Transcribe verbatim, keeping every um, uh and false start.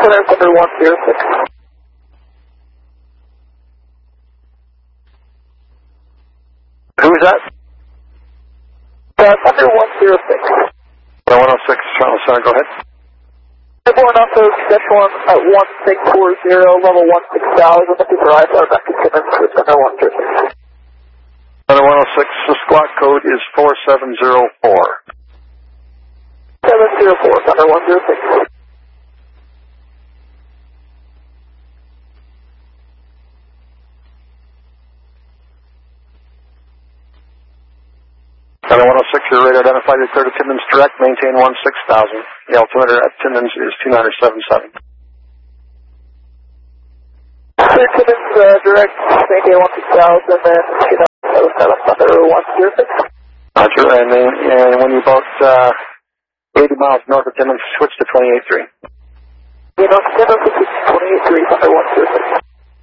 Clear Thunder one zero six. Who's that? Uh, Thunder one zero six. one oh six, Toronto Center, go ahead. Airborne Alpha, Dash one at one six four zero, level one six thousand, looking for I R back to Timmins for Thunder one zero six. Thunder one oh six, the squawk code is four seven zero four. seven zero four, Thunder one zero six. Thunder one oh six, your radar identified as clear to Timmins direct, maintain one six thousand. The altimeter at Timmins is two nine seven seven. Clear Timmins uh, direct, maintain one six thousand, and two nine seven seven, Thunder one zero six. Roger, and, then, and when you're about uh, eighty miles north of Timmins, switch to twenty-eight three. You know, Timmins is twenty-eight three, Thunder one zero six.